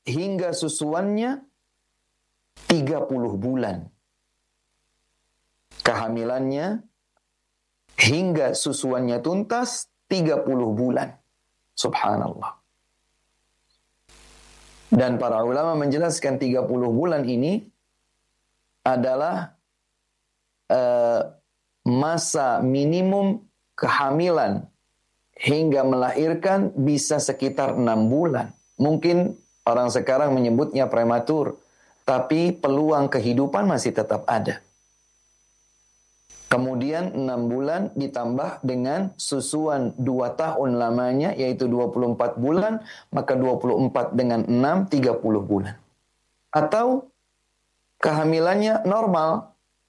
hingga susuannya 30 bulan. Kehamilannya hingga susuannya tuntas 30 bulan. Subhanallah. Dan para ulama menjelaskan 30 bulan ini adalah masa minimum kehamilan hingga melahirkan bisa sekitar 6 bulan. Mungkin orang sekarang menyebutnya prematur, tapi peluang kehidupan masih tetap ada. Kemudian 6 bulan ditambah dengan susuan 2 tahun lamanya, yaitu 24 bulan, maka 24 dengan 6, 30 bulan. Atau kehamilannya normal,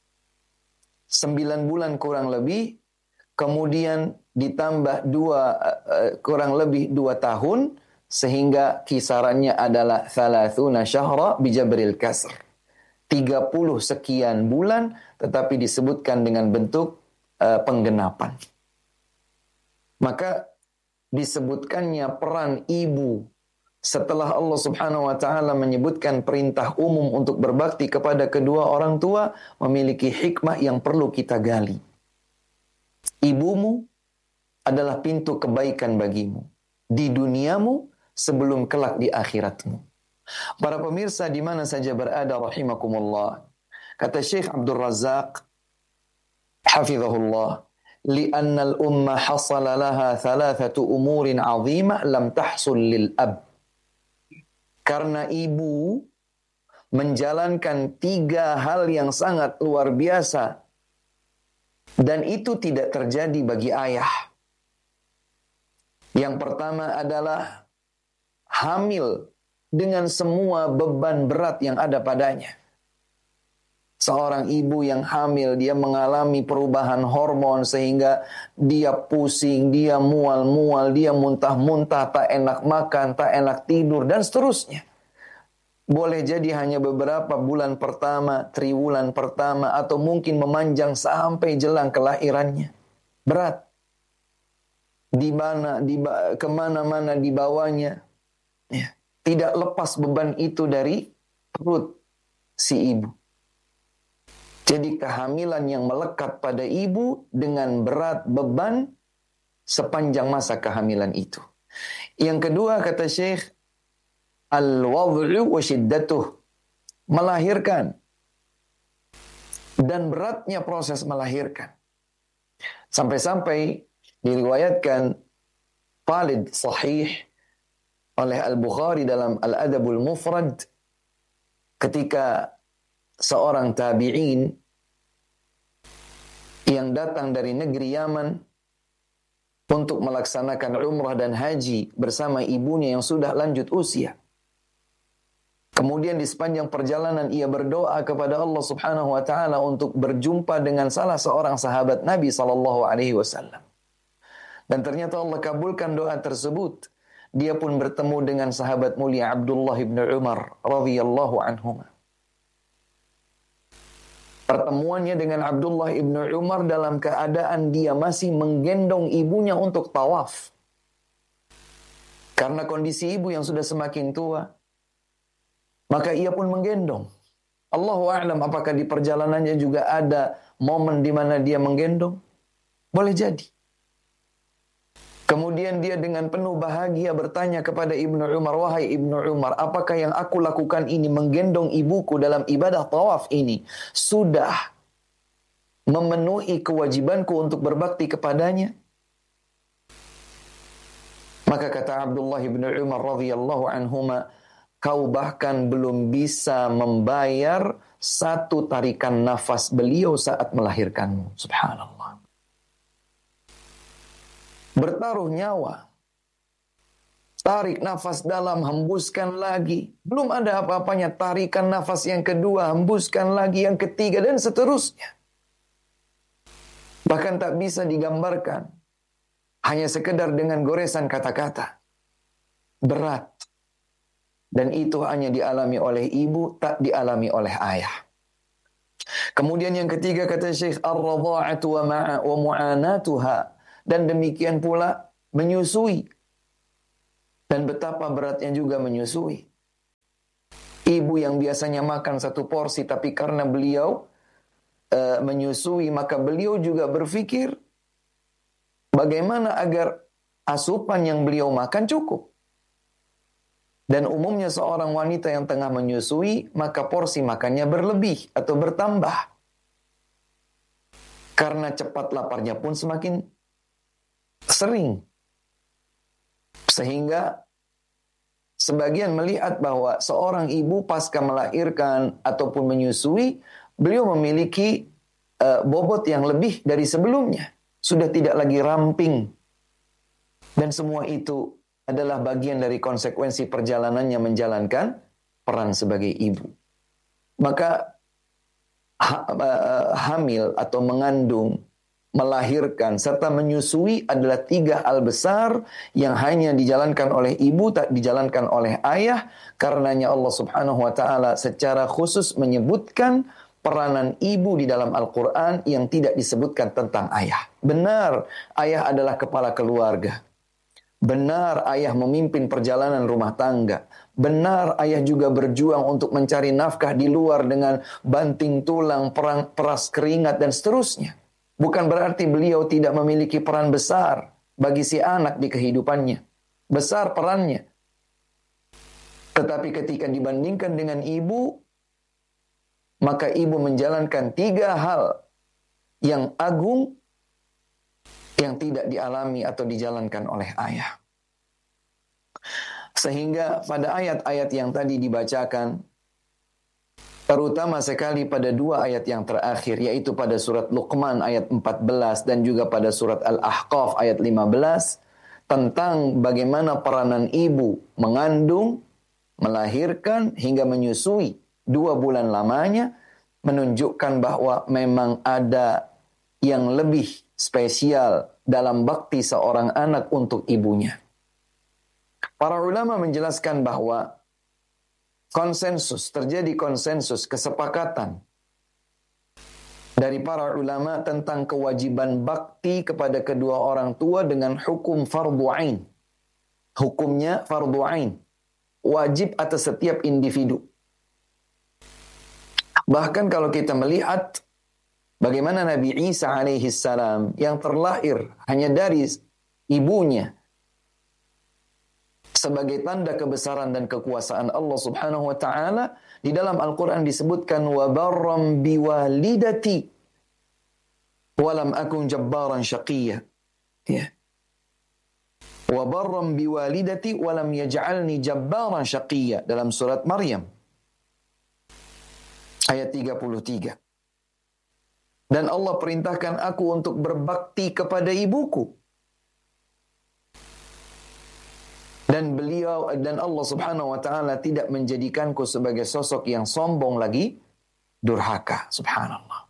9 bulan kurang lebih, kemudian ditambah kurang lebih 2 tahun, sehingga kisarannya adalah 30 syahra bijabril kasr. 30 sekian bulan, tetapi disebutkan dengan bentuk penggenapan. Maka disebutkannya peran ibu setelah Allah Subhanahu wa taala menyebutkan perintah umum untuk berbakti kepada kedua orang tua, memiliki hikmah yang perlu kita gali. Ibumu adalah pintu kebaikan bagimu di duniamu sebelum kelak di akhiratmu. Para pemirsa di mana saja berada rahimakumullah. Kata Syekh Abdul Razak hafizahullah, "Li'anna al-umma hasala laha thalathatu umurin 'azimah lam tahsul lil ab." Karena ibu menjalankan 3 hal yang sangat luar biasa dan itu tidak terjadi bagi ayah. Yang pertama adalah hamil dengan semua beban berat yang ada padanya. Seorang ibu yang hamil, dia mengalami perubahan hormon sehingga dia pusing, dia mual-mual, dia muntah-muntah, tak enak makan, tak enak tidur, dan seterusnya. Boleh jadi hanya beberapa bulan pertama, triwulan pertama, atau mungkin memanjang sampai jelang kelahirannya. Berat. Kemana-mana dibawanya. Ya. Tidak lepas beban itu dari perut si ibu. Jadi kehamilan yang melekat pada ibu dengan berat beban sepanjang masa kehamilan itu. Yang kedua kata Syekh, al-wad'u wa shiddatuh, melahirkan dan beratnya proses melahirkan. Sampai-sampai diriwayatkan valid sahih oleh Al-Bukhari dalam Al-Adabul Mufrad, ketika seorang tabi'in yang datang dari negeri Yaman untuk melaksanakan umrah dan haji bersama ibunya yang sudah lanjut usia. Kemudian di sepanjang perjalanan ia berdoa kepada Allah Subhanahu wa taala untuk berjumpa dengan salah seorang sahabat Nabi sallallahu alaihi wasallam. Dan ternyata Allah kabulkan doa tersebut. Dia pun bertemu dengan sahabat mulia Abdullah ibn Umar radhiyallahu anhuma. Pertemuannya dengan Abdullah ibn Umar dalam keadaan dia masih menggendong ibunya untuk tawaf. Karena kondisi ibu yang sudah semakin tua, maka ia pun menggendong. Allahu a'lam apakah di perjalanannya juga ada momen di mana dia menggendong? Boleh jadi. Kemudian dia dengan penuh bahagia bertanya kepada Ibnu Umar, "Wahai Ibnu Umar, apakah yang aku lakukan ini, menggendong ibuku dalam ibadah tawaf ini, sudah memenuhi kewajibanku untuk berbakti kepadanya?" Maka kata Abdullah ibnu Umar radhiyallahu anhuma, "Kau bahkan belum bisa membayar 1 tarikan nafas beliau saat melahirkanmu." Subhanallah. Bertaruh nyawa. Tarik nafas dalam, hembuskan lagi. Belum ada apa-apanya, tarikan nafas yang kedua, hembuskan lagi yang ketiga, dan seterusnya. Bahkan tak bisa digambarkan. Hanya sekedar dengan goresan kata-kata. Berat. Dan itu hanya dialami oleh ibu, tak dialami oleh ayah. Kemudian yang ketiga kata Syekh, ar-radha'atu wa mu'anatuha. Dan demikian pula menyusui. Dan betapa beratnya juga menyusui. Ibu yang biasanya makan satu porsi, tapi karena beliau menyusui, maka beliau juga berpikir bagaimana agar asupan yang beliau makan cukup. Dan umumnya seorang wanita yang tengah menyusui, maka porsi makannya berlebih atau bertambah. Karena cepat laparnya pun semakin sering. Sehingga sebagian melihat bahwa seorang ibu pasca melahirkan ataupun menyusui, beliau memiliki bobot yang lebih dari sebelumnya. Sudah tidak lagi ramping. Dan semua itu adalah bagian dari konsekuensi perjalanannya menjalankan peran sebagai ibu. Maka hamil atau mengandung, melahirkan, serta menyusui adalah 3 hal besar yang hanya dijalankan oleh ibu, tak dijalankan oleh ayah. Karenanya Allah Subhanahu wa ta'ala secara khusus menyebutkan peranan ibu di dalam Al-Quran yang tidak disebutkan tentang ayah. Benar, ayah adalah kepala keluarga. Benar, ayah memimpin perjalanan rumah tangga. Benar, ayah juga berjuang untuk mencari nafkah di luar dengan banting tulang, peras keringat, dan seterusnya. Bukan berarti beliau tidak memiliki peran besar bagi si anak di kehidupannya. Besar perannya. Tetapi ketika dibandingkan dengan ibu, maka ibu menjalankan 3 hal yang agung yang tidak dialami atau dijalankan oleh ayah. Sehingga pada ayat-ayat yang tadi dibacakan, terutama sekali pada 2 ayat yang terakhir, yaitu pada surat Luqman ayat 14 dan juga pada surat Al-Ahqaf ayat 15, tentang bagaimana peranan ibu mengandung, melahirkan, hingga menyusui 2 bulan lamanya, menunjukkan bahwa memang ada yang lebih spesial dalam bakti seorang anak untuk ibunya. Para ulama menjelaskan bahwa terjadi konsensus, kesepakatan dari para ulama tentang kewajiban bakti kepada kedua orang tua dengan hukum fardu ain. Hukumnya fardu ain, wajib atas setiap individu. Bahkan kalau kita melihat bagaimana Nabi Isa alaihi salam yang terlahir hanya dari ibunya sebagai tanda kebesaran dan kekuasaan Allah Subhanahu wa taala, di dalam Al-Qur'an disebutkan wa barram biwalidati wa lam akun jabbaran syaqiyya. Ya. Wa barram biwalidati wa lam yaj'alni jabbaran syaqiyya dalam surat Maryam ayat 33. Dan Allah perintahkan aku untuk berbakti kepada ibuku. Dan Allah Subhanahu wa taala tidak menjadikanku sebagai sosok yang sombong lagi durhaka. Subhanallah.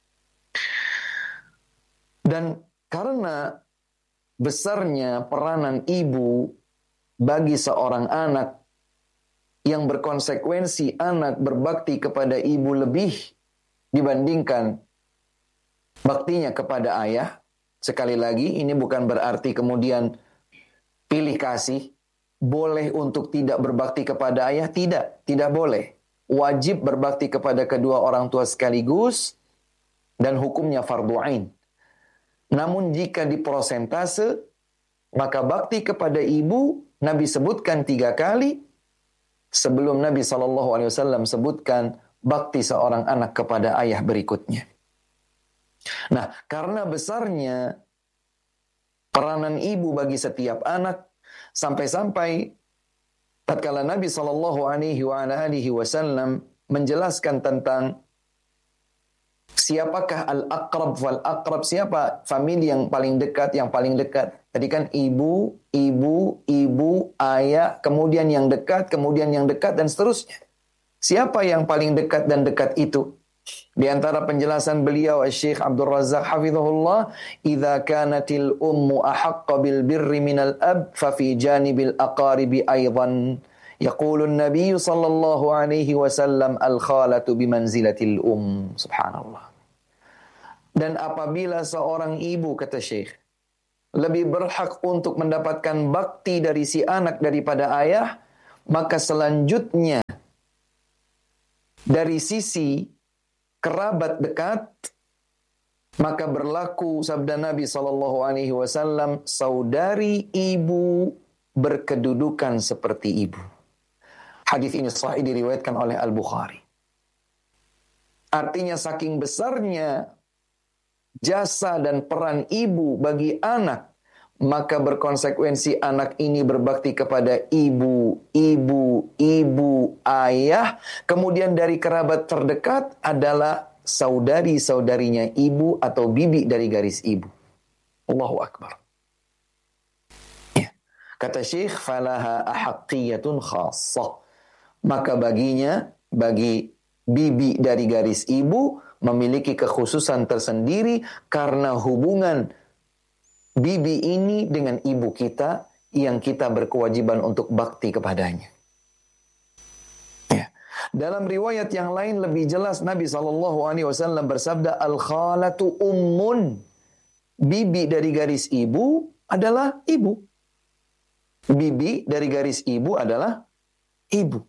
Dan karena besarnya peranan ibu bagi seorang anak, yang berkonsekuensi anak berbakti kepada ibu lebih dibandingkan baktinya kepada ayah. Sekali lagi, ini bukan berarti kemudian pilih kasih. Boleh untuk tidak berbakti kepada ayah? Tidak boleh. Wajib berbakti kepada kedua orang tua sekaligus dan hukumnya fardu ain. Namun jika di prosentase, maka bakti kepada ibu Nabi sebutkan 3 kali sebelum Nabi SAW sebutkan bakti seorang anak kepada ayah berikutnya. Nah, karena besarnya peranan ibu bagi setiap anak, sampai-sampai tatkala Nabi SAW menjelaskan tentang siapakah al-aqrab wal-aqrab, siapa famili yang paling dekat, Tadi kan ibu, ayah, kemudian yang dekat, dan seterusnya. Siapa yang paling dekat dan dekat itu? Di antara penjelasan beliau Syekh Abdul Razak hafizahullah, "Idza kanatil ummu ahaqqa bil birri minal ab fa fi janibil aqaribi aidan." Yaqulu an-nabiy sallallahu alaihi wasallam, "Al-khalatu bimanzilatil Subhanallah. Dan apabila seorang ibu, kata Syekh, lebih berhak untuk mendapatkan bakti dari si anak daripada ayah, maka selanjutnya dari sisi kerabat dekat, maka berlaku sabda Nabi SAW, saudari ibu berkedudukan seperti ibu. Hadis ini sahih diriwayatkan oleh Al-Bukhari. Artinya saking besarnya jasa dan peran ibu bagi anak, maka berkonsekuensi anak ini berbakti kepada ibu, ayah. Kemudian dari kerabat terdekat adalah saudari-saudarinya ibu atau bibi dari garis ibu. Allahu Akbar. Ya. Kata Syekh, falaha ahaqqiyatun khassah. Maka bagi bibi dari garis ibu memiliki kekhususan tersendiri karena hubungan bibi ini dengan ibu kita yang kita berkewajiban untuk bakti kepadanya. Ya. Dalam riwayat yang lain lebih jelas Nabi SAW bersabda, al-khalatu ummun. Bibi dari garis ibu adalah ibu. Bibi dari garis ibu adalah ibu.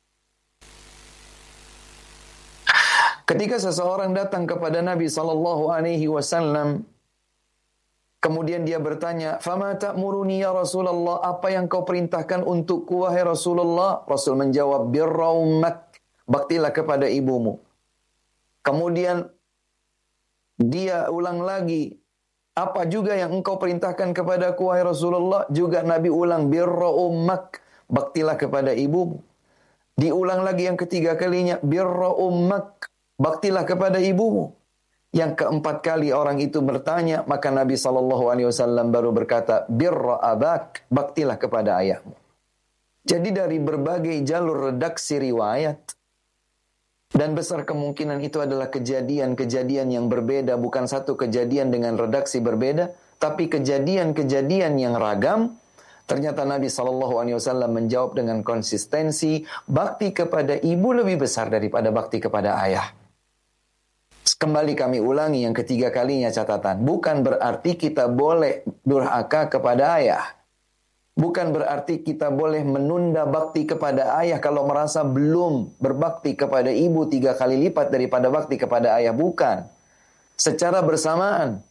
Ketika seseorang datang kepada Nabi SAW, kemudian dia bertanya, "Fama ta'muruni ya Rasulullah? Apa yang kau perintahkan untukku wahai Rasulullah?" Rasul menjawab, "Birra ummak." Baktilah kepada ibumu. Kemudian dia ulang lagi, "Apa juga yang engkau perintahkan kepadaku wahai Rasulullah?" Juga Nabi ulang, "Birra ummak." Baktilah kepada ibumu. Diulang lagi yang ketiga kalinya, "Birra ummak." Baktilah kepada ibumu. Yang keempat kali orang itu bertanya, maka Nabi SAW baru berkata, birra abak, baktilah kepada ayahmu. Jadi dari berbagai jalur redaksi riwayat, dan besar kemungkinan itu adalah kejadian-kejadian yang berbeda, bukan satu kejadian dengan redaksi berbeda, tapi kejadian-kejadian yang ragam. Ternyata Nabi SAW menjawab dengan konsistensi, bakti kepada ibu lebih besar daripada bakti kepada ayah. Kembali kami ulangi yang ketiga kalinya catatan. Bukan berarti kita boleh durhaka kepada ayah. Bukan berarti kita boleh menunda bakti kepada ayah kalau merasa belum berbakti kepada ibu 3 kali lipat daripada bakti kepada ayah. Bukan. Secara bersamaan.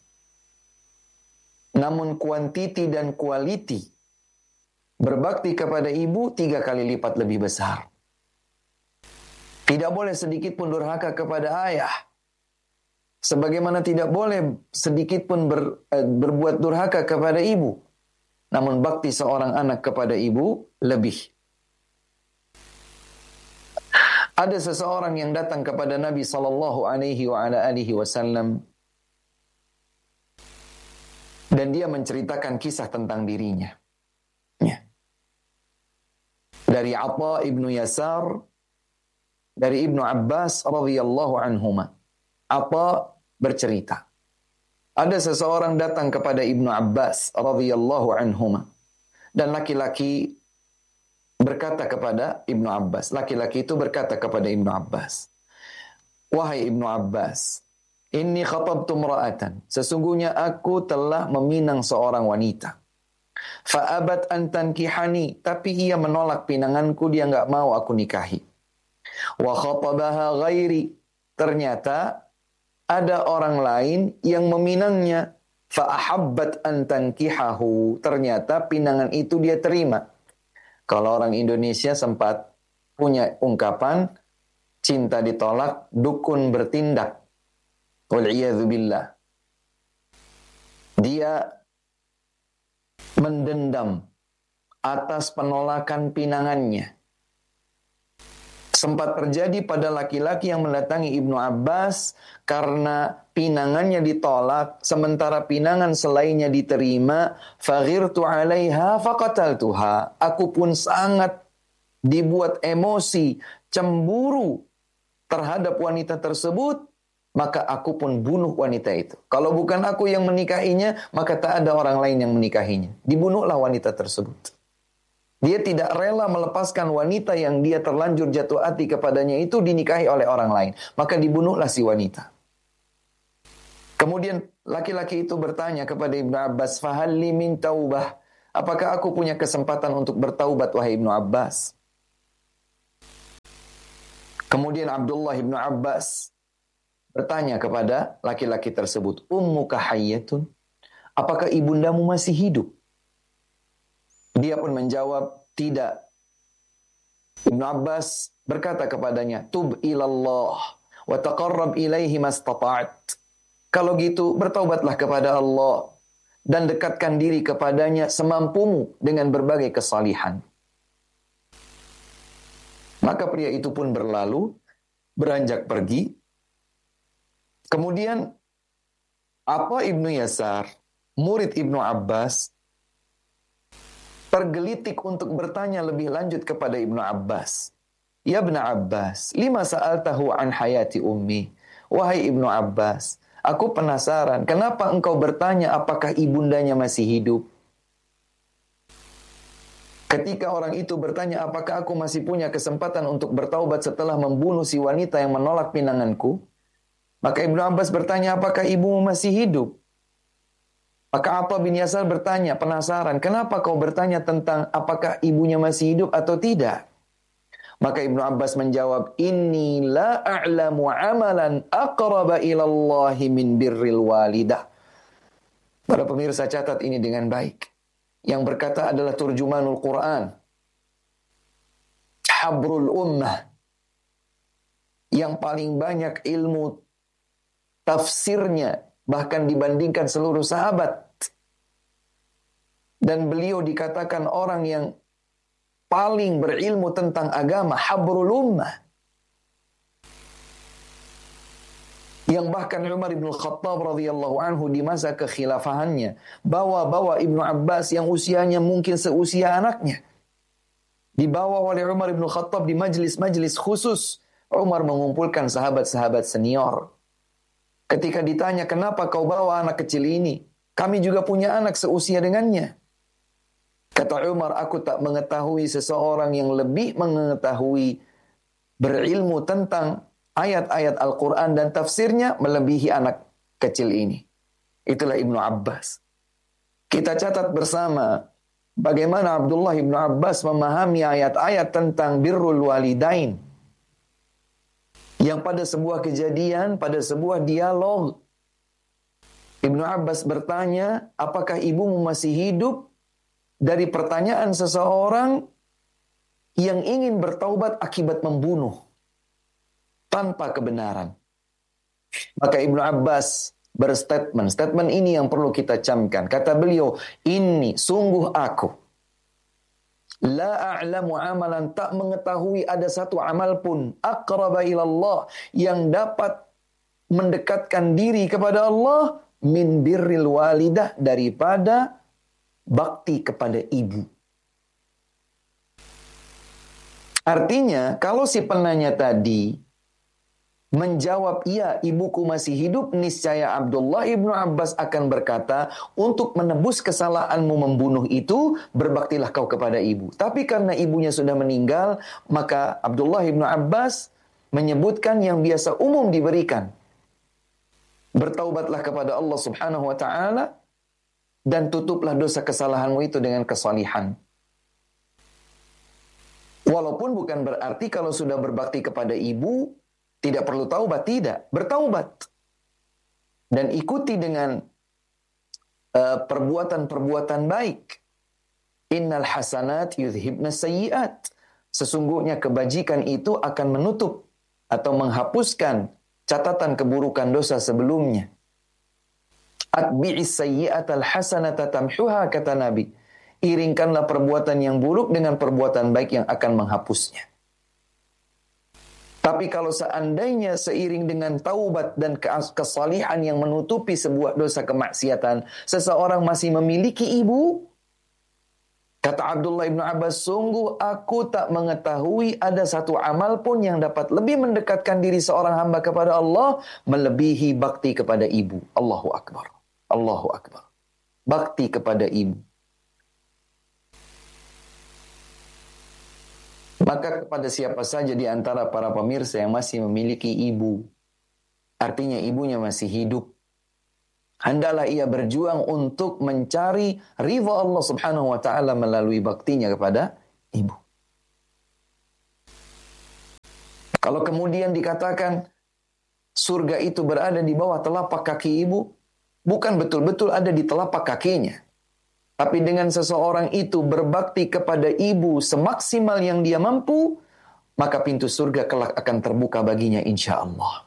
Namun kuantiti dan quality. Berbakti kepada ibu 3 kali lipat lebih besar. Tidak boleh sedikit pun durhaka kepada ayah. Sebagaimana tidak boleh sedikit pun berbuat durhaka kepada ibu. Namun bakti seorang anak kepada ibu lebih. Ada seseorang yang datang kepada Nabi SAW dan dia menceritakan kisah tentang dirinya. Ya. Dari Atha ibnu Yasar, dari Ibnu Abbas radhiyallahu anhuma. Atha bercerita, ada seseorang datang kepada Ibnu Abbas radhiyallahu anhuma, dan laki-laki berkata kepada Ibnu Abbas, laki-laki itu berkata kepada Ibnu Abbas, "Wahai Ibnu Abbas, inni khatabtu imra'atan, sesungguhnya aku telah meminang seorang wanita. Fa'abat an tankihani, tapi ia menolak pinanganku, dia enggak mau aku nikahi. Wa khatabaha ghairi, ternyata ada orang lain yang meminangnya. Fa'ahabbat an tankihahu, ternyata pinangan itu dia terima." Kalau orang Indonesia sempat punya ungkapan, cinta ditolak, dukun bertindak. Wal'iyadzubillah. Dia mendendam atas penolakan pinangannya. Sempat terjadi pada laki-laki yang mendatangi Ibnu Abbas karena pinangannya ditolak, sementara pinangan selainnya diterima. Faghirtu 'alaiha faqataltuha. Aku pun sangat dibuat emosi, cemburu terhadap wanita tersebut, maka aku pun bunuh wanita itu. Kalau bukan aku yang menikahinya, maka tak ada orang lain yang menikahinya. Dibunuhlah wanita tersebut. Dia tidak rela melepaskan wanita yang dia terlanjur jatuh hati kepadanya itu dinikahi oleh orang lain. Maka dibunuhlah si wanita. Kemudian laki-laki itu bertanya kepada Ibnu Abbas, "Fahal li min taubah?" Apakah aku punya kesempatan untuk bertaubat wahai Ibnu Abbas? Kemudian Abdullah ibnu Abbas bertanya kepada laki-laki tersebut, Ummuka hayyatun? Apakah ibundamu masih hidup? Dia pun menjawab, tidak. Ibnu Abbas berkata kepadanya, Tub ilallah wa taqarrab ilaihi mastata'at. Kalau gitu, bertaubatlah kepada Allah dan dekatkan diri kepadanya semampumu dengan berbagai kesalihan. Maka pria itu pun berlalu, beranjak pergi. Kemudian, Atha ibnu Yasar, murid Ibnu Abbas, tergelitik untuk bertanya lebih lanjut kepada Ibnu Abbas. Ya Ibnu Abbas, lima sa'altahu an hayati ummi. Wahai Ibnu Abbas, aku penasaran, kenapa engkau bertanya apakah ibundanya masih hidup? Ketika orang itu bertanya, apakah aku masih punya kesempatan untuk bertaubat setelah membunuh si wanita yang menolak pinanganku? Maka Ibnu Abbas bertanya, apakah ibumu masih hidup? Maka Atha bin Yasar bertanya, penasaran, kenapa kau bertanya tentang apakah ibunya masih hidup atau tidak? Maka Ibnu Abbas menjawab, Inni la a'lamu amalan aqraba ilallahi min birril walidah. Para pemirsa, catat ini dengan baik. Yang berkata adalah turjumanul Quran, habrul ummah, yang paling banyak ilmu tafsirnya bahkan dibandingkan seluruh sahabat. Dan beliau dikatakan orang yang paling berilmu tentang agama, habrul ummah, yang bahkan Umar bin Khattab radhiyallahu anhu di masa kekhilafahannya bawa Ibnu Abbas yang usianya mungkin seusia anaknya. Dibawa oleh Umar bin Khattab di majlis-majlis khusus. Umar mengumpulkan sahabat-sahabat senior. Ketika ditanya, kenapa kau bawa anak kecil ini? Kami juga punya anak seusia dengannya. Kata Umar, aku tak mengetahui seseorang yang lebih mengetahui berilmu tentang ayat-ayat Al-Quran dan tafsirnya melebihi anak kecil ini. Itulah Ibnu Abbas. Kita catat bersama bagaimana Abdullah Ibnu Abbas memahami ayat-ayat tentang birrul walidain. Yang pada sebuah kejadian, pada sebuah dialog, Ibnu Abbas bertanya, apakah ibumu masih hidup? Dari pertanyaan seseorang yang ingin bertaubat akibat membunuh tanpa kebenaran. Maka Ibnu Abbas berstatement. Statement ini yang perlu kita camkan. Kata beliau, ini sungguh aku la a'lamu amalan, tak mengetahui ada satu amal pun aqraba ilallah, yang dapat mendekatkan diri kepada Allah min birril walidah, daripada bakti kepada ibu. Artinya, kalau si penanya tadi menjawab, iya, ibuku masih hidup, niscaya Abdullah ibnu Abbas akan berkata, untuk menebus kesalahanmu membunuh itu, berbaktilah kau kepada ibu. Tapi karena ibunya sudah meninggal, maka Abdullah ibnu Abbas menyebutkan yang biasa umum diberikan. Bertaubatlah kepada Allah subhanahu wa ta'ala, dan tutuplah dosa kesalahanmu itu dengan kesalihan. Walaupun bukan berarti kalau sudah berbakti kepada ibu, tidak perlu taubat, tidak. Bertaubat. Dan ikuti dengan perbuatan-perbuatan baik. Innal hasanat yudhibna sayyiat. Sesungguhnya kebajikan itu akan menutup atau menghapuskan catatan keburukan dosa sebelumnya. Atbi'is sayyi'atal hasanata tamhuha, kata Nabi. Iringkanlah perbuatan yang buruk dengan perbuatan baik yang akan menghapusnya. Tapi kalau seandainya seiring dengan taubat dan kesalihan yang menutupi sebuah dosa kemaksiatan, seseorang masih memiliki ibu, kata Abdullah ibnu Abbas, sungguh aku tak mengetahui ada satu amal pun yang dapat lebih mendekatkan diri seorang hamba kepada Allah melebihi bakti kepada ibu. Allahu Akbar. Allahu Akbar. Bakti kepada ibu. Maka kepada siapa saja di antara para pemirsa yang masih memiliki ibu, artinya ibunya masih hidup, hendaklah ia berjuang untuk mencari ridha Allah subhanahu wa ta'ala melalui baktinya kepada ibu. Kalau kemudian dikatakan surga itu berada di bawah telapak kaki ibu, bukan betul-betul ada di telapak kakinya. Tapi dengan seseorang itu berbakti kepada ibu semaksimal yang dia mampu, maka pintu surga kelak akan terbuka baginya insya Allah.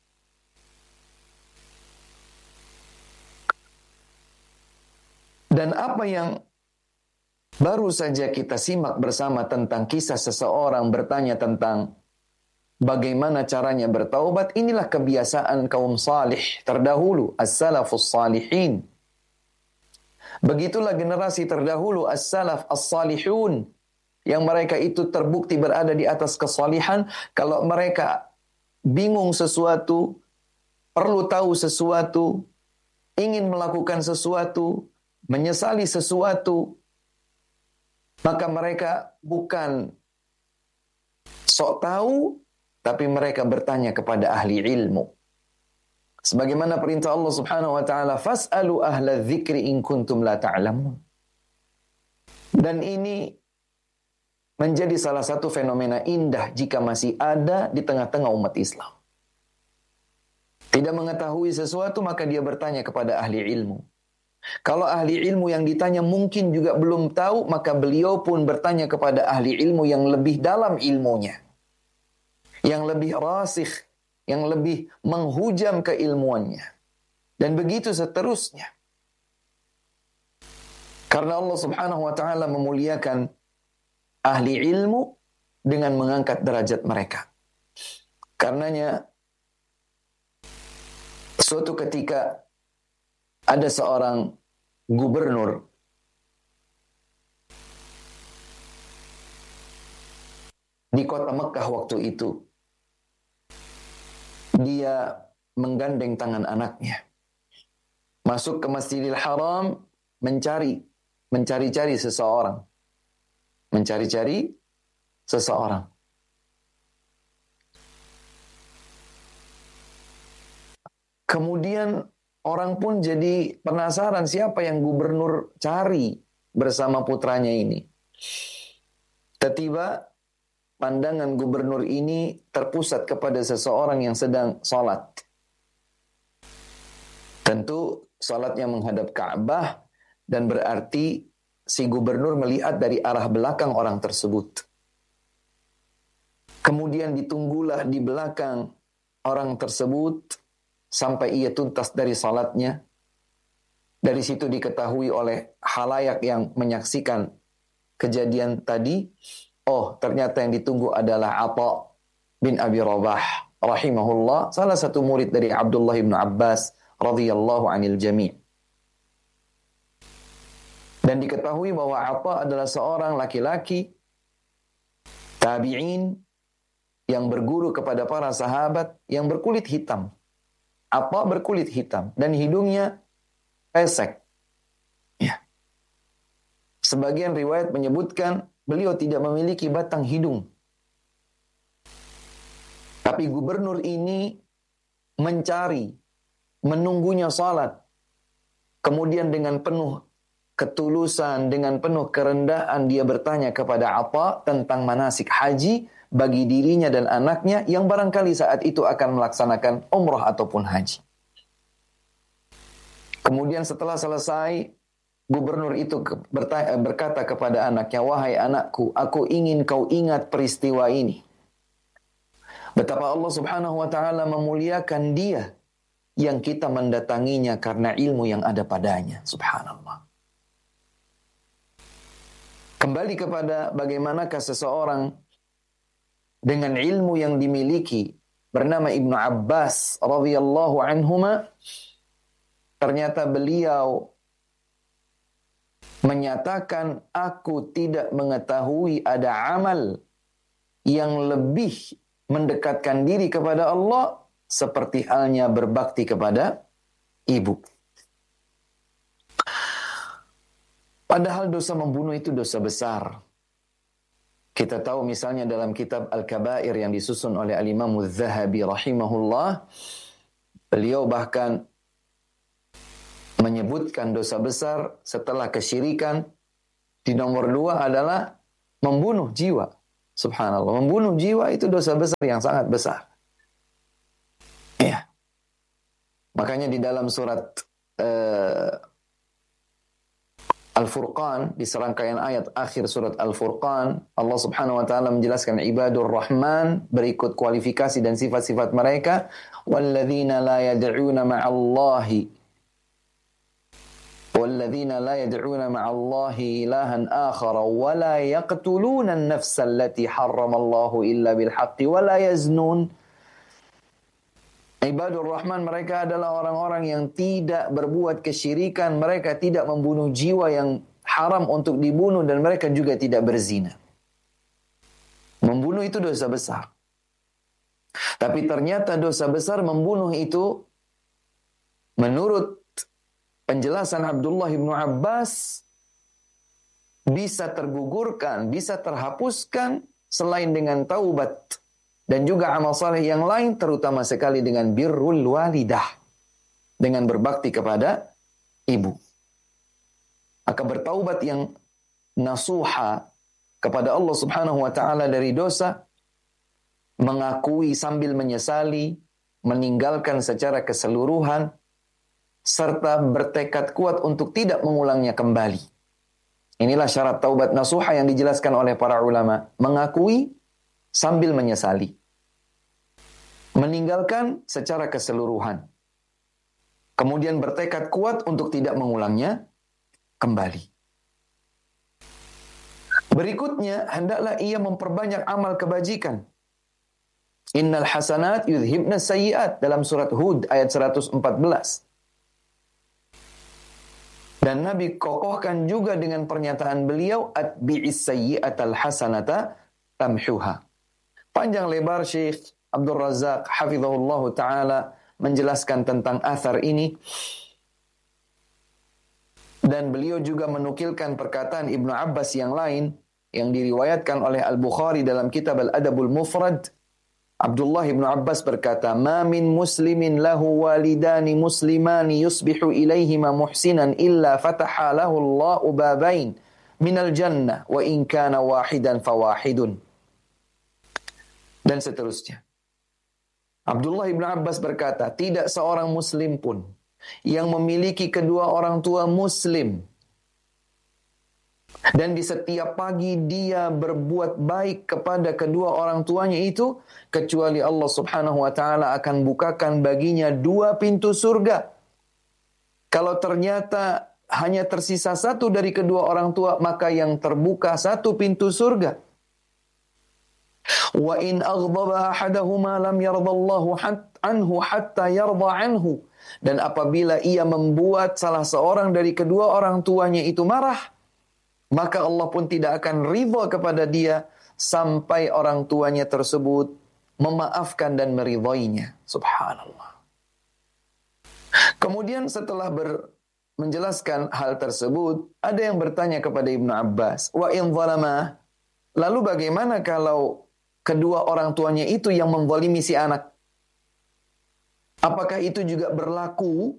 Dan apa yang baru saja kita simak bersama tentang kisah seseorang bertanya tentang bagaimana caranya bertaubat, inilah kebiasaan kaum salih terdahulu, as-salafus salihin. Begitulah generasi terdahulu, as-salaf as-salihun, yang mereka itu terbukti berada di atas kesalihan. Kalau mereka bingung sesuatu, perlu tahu sesuatu, ingin melakukan sesuatu, menyesali sesuatu, maka mereka bukan sok tahu, tapi mereka bertanya kepada ahli ilmu. Sebagaimana perintah Allah Subhanahu wa taala, "Fas'alu ahla dzikri in kuntum la ta'lamun." Dan ini menjadi salah satu fenomena indah jika masih ada di tengah-tengah umat Islam. Tidak mengetahui sesuatu, maka dia bertanya kepada ahli ilmu. Kalau ahli ilmu yang ditanya mungkin juga belum tahu, maka beliau pun bertanya kepada ahli ilmu yang lebih dalam ilmunya, yang lebih rasikh, yang lebih menghujam keilmuannya. Dan begitu seterusnya. Karena Allah Subhanahu wa taala memuliakan ahli ilmu dengan mengangkat derajat mereka. Karenanya suatu ketika ada seorang gubernur di kota Mekah waktu itu. Dia menggandeng tangan anaknya, masuk ke Masjidil Haram, mencari-cari seseorang. Kemudian orang pun jadi penasaran siapa yang gubernur cari bersama putranya ini. Tiba-tiba pandangan gubernur ini terpusat kepada seseorang yang sedang sholat. Tentu sholatnya menghadap Ka'bah, dan berarti si gubernur melihat dari arah belakang orang tersebut. Kemudian ditunggulah di belakang orang tersebut sampai ia tuntas dari sholatnya. Dari situ diketahui oleh khalayak yang menyaksikan kejadian tadi, oh, ternyata yang ditunggu adalah Atha bin Abi Rabah rahimahullah, salah satu murid dari Abdullah bin Abbas radhiyallahu anil jami'. Dan diketahui bahwa Atha adalah seorang laki-laki tabi'in yang berguru kepada para sahabat yang berkulit hitam. Atha berkulit hitam dan hidungnya pesek. Ya. Sebagian riwayat menyebutkan beliau tidak memiliki batang hidung. Tapi gubernur ini mencari, menunggunya salat. Kemudian dengan penuh ketulusan, dengan penuh kerendahan dia bertanya kepada Atha tentang manasik haji bagi dirinya dan anaknya yang barangkali saat itu akan melaksanakan umrah ataupun haji. Kemudian setelah selesai, gubernur itu berkata kepada anaknya, "Wahai anakku, aku ingin kau ingat peristiwa ini. Betapa Allah Subhanahu wa taala memuliakan dia yang kita mendatanginya karena ilmu yang ada padanya." Subhanallah. Kembali kepada bagaimanakah seseorang dengan ilmu yang dimiliki bernama Ibnu Abbas radhiyallahu anhuma, ternyata beliau menyatakan, aku tidak mengetahui ada amal yang lebih mendekatkan diri kepada Allah seperti halnya berbakti kepada ibu. Padahal dosa membunuh itu dosa besar. Kita tahu misalnya dalam kitab Al-Kabair yang disusun oleh Al-Imam Az-Zahabi rahimahullah, beliau bahkan menyebutkan dosa besar setelah kesyirikan, di nomor 2 adalah membunuh jiwa. Subhanallah. Membunuh jiwa itu dosa besar yang sangat besar. Ya. Makanya di dalam surat Al-Furqan, di serangkaian ayat akhir surat Al-Furqan, Allah Subhanahu wa taala menjelaskan ibadur rahman, berikut kualifikasi dan sifat-sifat mereka, walladzina la yad'una ma'allahi والذين لا يدعون مع الله إلها آخر ولا يقتلون النفس التي حرم الله إلا بالحق ولا يزنون. Ibadur Rahman, mereka adalah orang-orang yang tidak berbuat kesyirikan, mereka tidak membunuh jiwa yang haram untuk dibunuh, dan mereka juga tidak berzina. Membunuh itu dosa besar. Tapi ternyata dosa besar membunuh itu, menurut penjelasan Abdullah bin Abbas, bisa tergugurkan, bisa terhapuskan selain dengan taubat dan juga amal saleh yang lain, terutama sekali dengan birrul walidah, dengan berbakti kepada ibu. Maka bertaubat yang nasuha kepada Allah Subhanahu wa taala dari dosa, mengakui sambil menyesali, meninggalkan secara keseluruhan, serta bertekad kuat untuk tidak mengulangnya kembali. Inilah syarat taubat nasuha yang dijelaskan oleh para ulama. Mengakui sambil menyesali. Meninggalkan secara keseluruhan. Kemudian bertekad kuat untuk tidak mengulangnya kembali. Berikutnya, hendaklah ia memperbanyak amal kebajikan. Innal hasanat yudhibna sayyiat, dalam surat Hud ayat 114. Dan Nabi kokohkan juga dengan pernyataan beliau, atbi'is sayyi'atal hasanata tamhuha. Panjang lebar Syekh Abdul Razak hafizahullah ta'ala menjelaskan tentang athar ini. Dan beliau juga menukilkan perkataan Ibnu Abbas yang lain, yang diriwayatkan oleh Al-Bukhari dalam kitab Al-Adabul Mufrad. Abdullah bin Abbas berkata, "Ma min muslimin lahu walidani muslimani yusbihu ilaihima muhsinan illa fataha lahu Allahu babain minal jannah wa in kana wahidan fawahidun." Dan seterusnya. Abdullah bin Abbas berkata, tidak seorang muslim pun yang memiliki kedua orang tua muslim dan di setiap pagi dia berbuat baik kepada kedua orang tuanya itu, kecuali Allah Subhanahu wa taala akan bukakan baginya 2 pintu surga. Kalau ternyata hanya tersisa 1 dari kedua orang tua, maka yang terbuka 1 pintu surga. Wa in aghdaba ahadahuma lam yardallahu anhu hatta yarda anhu. Dan apabila ia membuat salah seorang dari kedua orang tuanya itu marah, maka Allah pun tidak akan ridha kepada dia sampai orang tuanya tersebut memaafkan dan meridhoinya. Subhanallah. Kemudian setelah menjelaskan hal tersebut, ada yang bertanya kepada Ibnu Abbas, wa in zalama, lalu bagaimana kalau kedua orang tuanya itu yang menzalimi si anak? Apakah itu juga berlaku?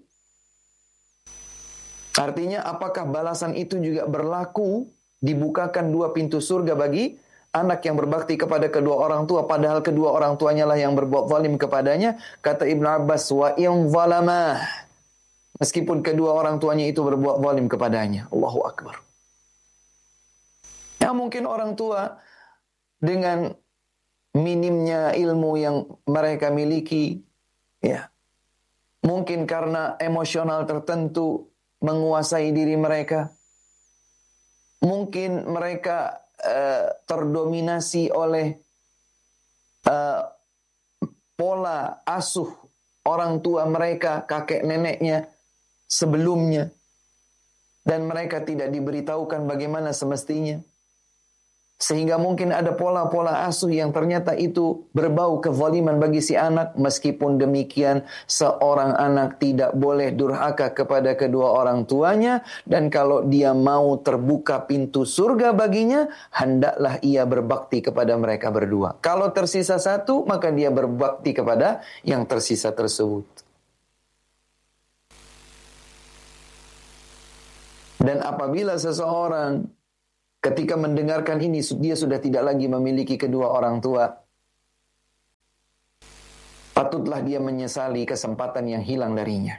Artinya apakah balasan itu juga berlaku, dibukakan 2 pintu surga bagi anak yang berbakti kepada kedua orang tua, padahal kedua orang tuanya lah yang berbuat zalim kepadanya? Kata Ibnu Abbas, wa in zalama, meskipun kedua orang tuanya itu berbuat zalim kepadanya. Allahu Akbar. Ya, mungkin orang tua dengan minimnya ilmu yang mereka miliki, ya, mungkin karena emosional tertentu menguasai diri mereka. Mungkin mereka terdominasi oleh pola asuh orang tua mereka, kakek neneknya sebelumnya. Dan mereka tidak diberitahukan bagaimana semestinya. Sehingga mungkin ada pola-pola asuh yang ternyata itu berbau kezaliman bagi si anak. Meskipun demikian, seorang anak tidak boleh durhaka kepada kedua orang tuanya. Dan kalau dia mau terbuka pintu surga baginya, hendaklah ia berbakti kepada mereka berdua. Kalau tersisa 1, maka dia berbakti kepada yang tersisa tersebut. Dan apabila seseorang Ketika mendengarkan ini, dia sudah tidak lagi memiliki kedua orang tua. Patutlah dia menyesali kesempatan yang hilang darinya.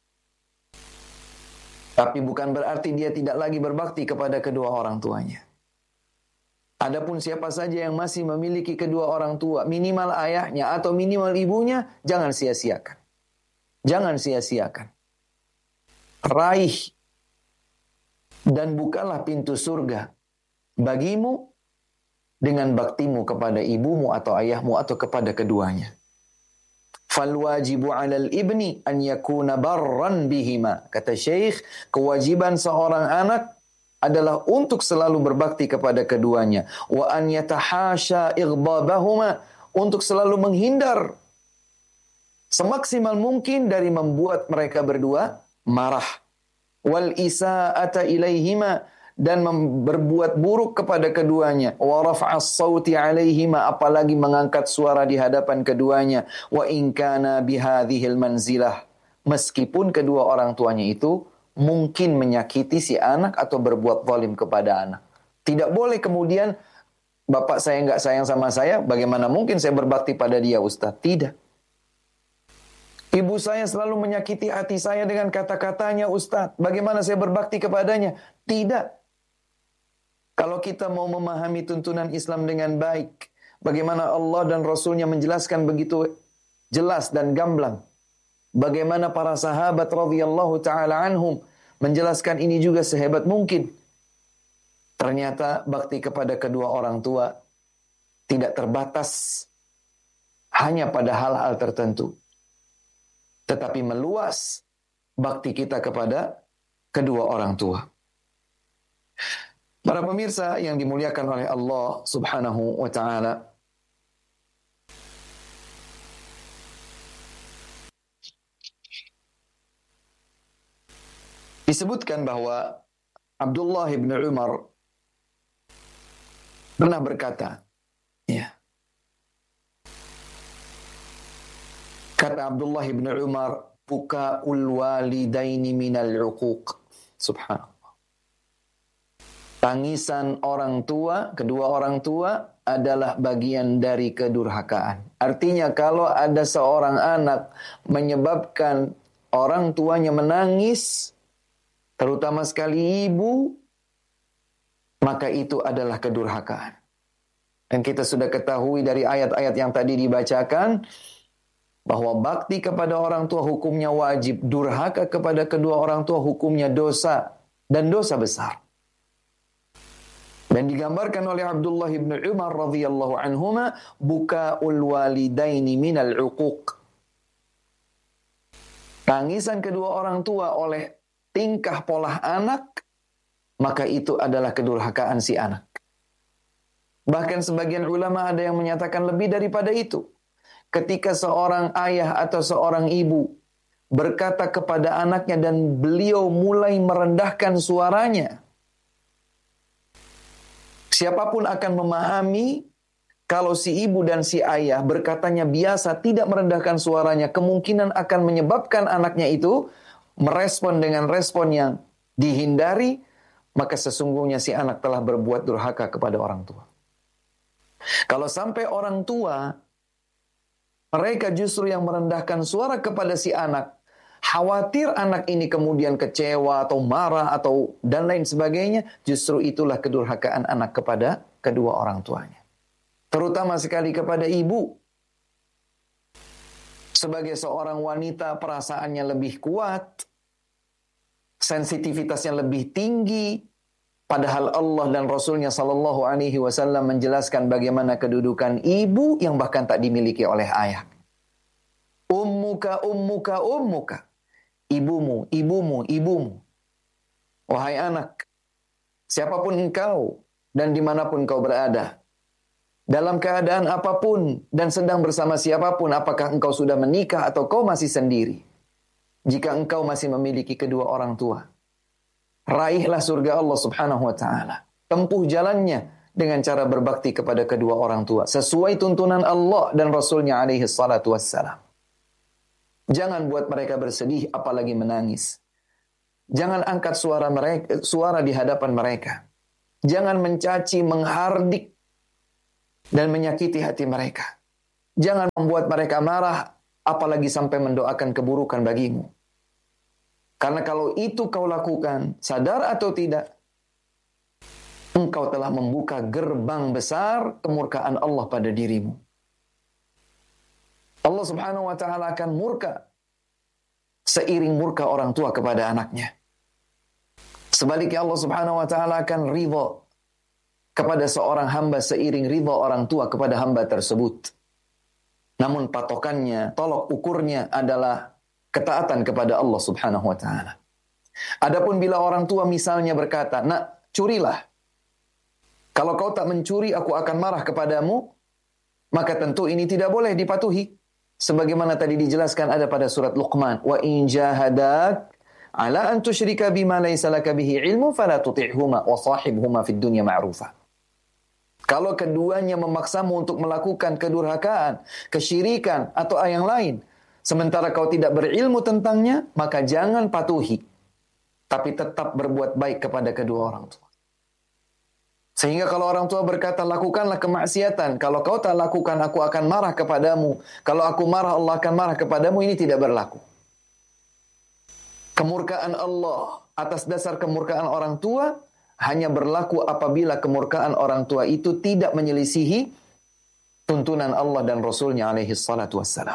Tapi bukan berarti dia tidak lagi berbakti kepada kedua orang tuanya. Adapun siapa saja yang masih memiliki kedua orang tua, minimal ayahnya atau minimal ibunya, jangan sia-siakan. Jangan sia-siakan. Raih dan bukalah pintu surga bagimu dengan baktimu kepada ibumu atau ayahmu atau kepada keduanya. Fal wajibu 'alal ibni an yakuna barran bihima. Kata Syekh, kewajiban seorang anak adalah untuk selalu berbakti kepada keduanya. Wa an yatahasha ighdabahuma, untuk selalu menghindar semaksimal mungkin dari membuat mereka berdua marah. Wal isa'ata ilaihima, dan berbuat buruk kepada keduanya. Wa raf'as sauti alaihima, apalagi mengangkat suara di hadapan keduanya. Wa in kana bihadhil manzilah, meskipun kedua orang tuanya itu mungkin menyakiti si anak atau berbuat zalim kepada anak. Tidak boleh kemudian, bapak saya nggak sayang sama saya, bagaimana mungkin saya berbakti pada dia, Ustaz? Tidak. Ibu saya selalu menyakiti hati saya dengan kata-katanya, Ustaz. Bagaimana saya berbakti kepadanya? Tidak. Kalau kita mau memahami tuntunan Islam dengan baik, bagaimana Allah dan Rasulnya menjelaskan begitu jelas dan gamblang. Bagaimana para sahabat radhiyallahu ta'ala anhum menjelaskan ini juga sehebat mungkin. Ternyata bakti kepada kedua orang tua tidak terbatas hanya pada hal-hal tertentu, tetapi meluas bakti kita kepada kedua orang tua. Para pemirsa yang dimuliakan oleh Allah Subhanahu wa ta'ala, disebutkan bahwa Abdullah bin Umar pernah berkata, ya. Kata Abdullah bin Umar, "Buka'ul walidaini minal 'uquq." Subhanallah. Tangisan orang tua, kedua orang tua adalah bagian dari kedurhakaan. Artinya kalau ada seorang anak menyebabkan orang tuanya menangis, terutama sekali ibu, maka itu adalah kedurhakaan. Dan kita sudah ketahui dari ayat-ayat yang tadi dibacakan, bahwa bakti kepada orang tua hukumnya wajib, durhaka kepada kedua orang tua hukumnya dosa, dan dosa besar. Dan digambarkan oleh Abdullah bin Umar radhiyallahu anhuma, buka'ul walidaini minal 'uquq. Tangisan kedua orang tua oleh tingkah pola anak, maka itu adalah kedurhakaan si anak. Bahkan sebagian ulama ada yang menyatakan lebih daripada itu. Ketika seorang ayah atau seorang ibu berkata kepada anaknya dan beliau mulai merendahkan suaranya, siapapun akan memahami kalau si ibu dan si ayah berkatanya biasa, tidak merendahkan suaranya, kemungkinan akan menyebabkan anaknya itu merespon dengan respon yang dihindari, maka sesungguhnya si anak telah berbuat durhaka kepada orang tua. Kalau sampai orang tua, mereka justru yang merendahkan suara kepada si anak, khawatir anak ini kemudian kecewa atau marah atau dan lain sebagainya, justru itulah kedurhakaan anak kepada kedua orang tuanya. Terutama sekali kepada ibu. Sebagai seorang wanita perasaannya lebih kuat, sensitivitasnya lebih tinggi, padahal Allah dan Rasulnya Sallallahu Alaihi Wasallam menjelaskan bagaimana kedudukan ibu yang bahkan tak dimiliki oleh ayah. Ummuka, ummuka, ummuka. Ibumu, ibumu, ibumu. Wahai anak, siapapun engkau dan dimanapun kau berada, dalam keadaan apapun dan sedang bersama siapapun, apakah engkau sudah menikah atau kau masih sendiri, jika engkau masih memiliki kedua orang tua, raihlah surga Allah Subhanahu wa ta'ala. Tempuh jalannya dengan cara berbakti kepada kedua orang tua sesuai tuntunan Allah dan Rasulnya alaihi salatu wassalam. Jangan buat mereka bersedih apalagi menangis. Jangan angkat suara di hadapan mereka. Jangan mencaci, menghardik, dan menyakiti hati mereka. Jangan membuat mereka marah, apalagi sampai mendoakan keburukan bagimu. Karena kalau itu kau lakukan, sadar atau tidak, engkau telah membuka gerbang besar kemurkaan Allah pada dirimu. Allah Subhanahu wa ta'ala akan murka seiring murka orang tua kepada anaknya. Sebaliknya Allah Subhanahu wa ta'ala akan ridha kepada seorang hamba seiring ridha orang tua kepada hamba tersebut. Namun patokannya, tolok ukurnya adalah ketaatan kepada Allah Subhanahu wa ta'ala. Adapun bila orang tua misalnya berkata, "Nak, curilah. Kalau kau tak mencuri, aku akan marah kepadamu." Maka tentu ini tidak boleh dipatuhi. Sebagaimana tadi dijelaskan ada pada surat Luqman, "Wa in jahadak ala an tusyrika bima laysa laka bihi ilmu fala tuti'huma wa sahibhuma fid dunya ma'rufa." Kalau keduanya memaksamu untuk melakukan kedurhakaan, kesyirikan atau yang lain, sementara kau tidak berilmu tentangnya, maka jangan patuhi. Tapi tetap berbuat baik kepada kedua orang tua. Sehingga kalau orang tua berkata, lakukanlah kemaksiatan. Kalau kau tak lakukan, aku akan marah kepadamu. Kalau aku marah, Allah akan marah kepadamu. Ini tidak berlaku. Kemurkaan Allah atas dasar kemurkaan orang tua hanya berlaku apabila kemurkaan orang tua itu tidak menyelisihi tuntunan Allah dan Rasulnya alaihi salatu wassalam.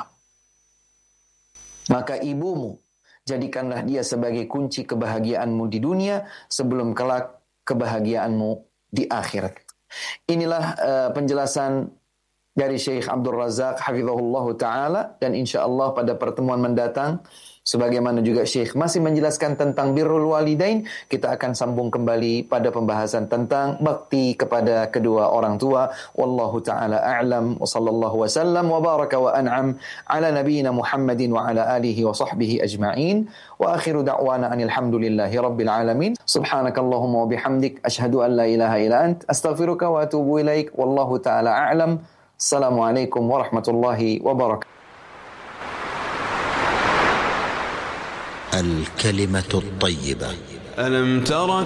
Maka ibumu, jadikanlah dia sebagai kunci kebahagiaanmu di dunia sebelum kelak kebahagiaanmu di akhirat. Inilah penjelasan dari Syekh Abdul Razak hafizahullah ta'ala, dan insyaAllah pada pertemuan mendatang, sebagaimana juga Syekh masih menjelaskan tentang birrul walidain, kita akan sambung kembali pada pembahasan tentang bakti kepada kedua orang tua. Wallahu ta'ala a'lam, wa sallallahu wa sallam wa baraka wa an'am ala nabiyyina Muhammadin wa ala alihi wa sahbihi ajma'in. Wa akhiru da'wana anil hamdulillahi rabbil alamin. Subhanakallahumma wa bihamdik, ashhadu an la ilaha illa ant, astaghfiruka wa atubu ilaik. Wallahu ta'ala a'lam. Assalamualaikum warahmatullahi wabarakatuh. الكلمة الطيبة. ألم تر